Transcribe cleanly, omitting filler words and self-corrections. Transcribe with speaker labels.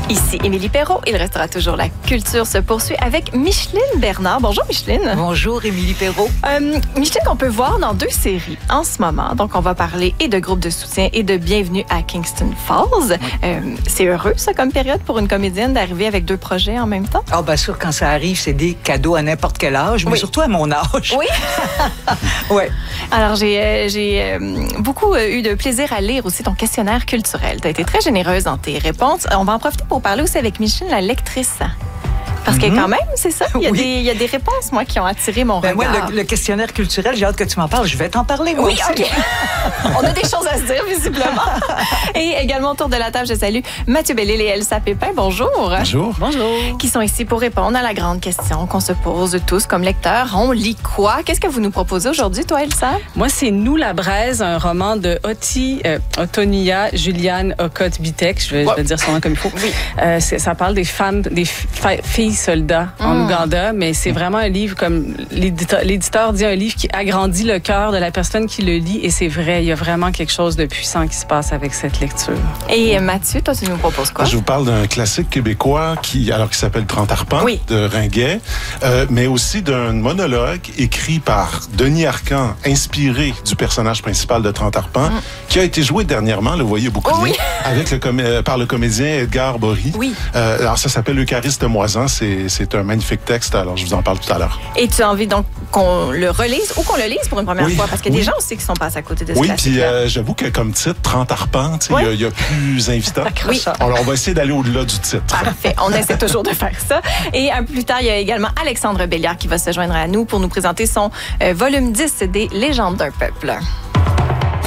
Speaker 1: Ici Émilie Perrault. Il restera toujours la culture se poursuit avec Micheline Bernard. Bonjour Micheline.
Speaker 2: Bonjour Émilie Perrault.
Speaker 1: Micheline, on peut voir dans 2 séries en ce moment. Donc, on va parler et de groupes de soutien et de Bienvenue à Kingston Falls.
Speaker 2: Oui.
Speaker 1: C'est heureux, ça, comme période pour une comédienne d'arriver avec 2 projets en même temps?
Speaker 2: Ah, bien sûr, quand ça arrive, c'est des cadeaux à n'importe quel âge, mais
Speaker 1: Oui.
Speaker 2: surtout à mon âge.
Speaker 1: Oui.
Speaker 2: Ouais.
Speaker 1: Alors, j'ai beaucoup eu de plaisir à lire aussi ton questionnaire culturel. Tu as été très généreuse dans tes réponses. On va en profiter pour parler aussi avec Micheline, la lectrice. Parce que quand même, c'est ça, il y a des réponses, moi, qui ont attiré mon regard.
Speaker 2: Moi, le questionnaire culturel, j'ai hâte que tu m'en parles. Je vais t'en parler, moi
Speaker 1: Oui,
Speaker 2: aussi.
Speaker 1: OK. On a des choses à se dire, visiblement. Et également, autour de la table, je salue Mathieu Bellil et Elsa Pépin. Bonjour.
Speaker 3: Bonjour.
Speaker 2: Bonjour.
Speaker 1: Qui sont ici pour répondre à la grande question qu'on se pose tous comme lecteurs. On lit quoi? Qu'est-ce que vous nous proposez aujourd'hui, toi, Elsa?
Speaker 4: Moi, c'est Nous la braise, un roman de Otonia Juliane Okoth-Bitek. Je vais dire son nom comme il faut.
Speaker 1: Oui.
Speaker 4: Ça parle des femmes, des filles soldats en Ouganda, mais c'est vraiment un livre, comme l'éditeur dit, un livre qui agrandit le cœur de la personne qui le lit, et c'est vrai, il y a vraiment quelque chose de puissant qui se passe avec cette lecture.
Speaker 1: Et Mathieu, toi, tu nous proposes quoi?
Speaker 3: Je vous parle d'un classique québécois qui s'appelle 30 arpents de Ringuet, mais aussi d'un monologue écrit par Denis Arcand, inspiré du personnage principal de 30 arpents, qui a été joué dernièrement, le voyez beaucoup avec par le comédien Edgar Bory.
Speaker 1: Oui.
Speaker 3: Alors ça s'appelle Eucharistes moisans, c'est un magnifique texte, alors je vous en parle tout à l'heure.
Speaker 1: Et tu as envie donc qu'on le relise ou qu'on le lise pour une première fois? Parce qu'il y a des gens aussi qui sont passés à côté de ce classique.
Speaker 3: Oui, puis j'avoue que comme titre, 30 arpents, il y a plus invitant.
Speaker 1: Oui.
Speaker 3: Alors on va essayer d'aller au-delà du titre.
Speaker 1: Parfait. On essaie toujours de faire ça. Et un peu plus tard, il y a également Alexandre Belliard qui va se joindre à nous pour nous présenter son volume 10 des Légendes d'un peuple.